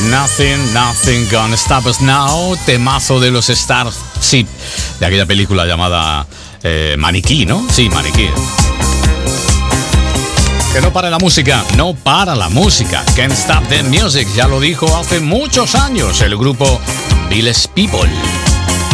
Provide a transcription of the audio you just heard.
Nothing Gonna Stop Us Now, temazo de los Starship, de aquella película llamada Maniquí, ¿no? Sí, Maniquí. Que no para la música, no para la música. Can't Stop the Music, ya lo dijo hace muchos años el grupo Village People.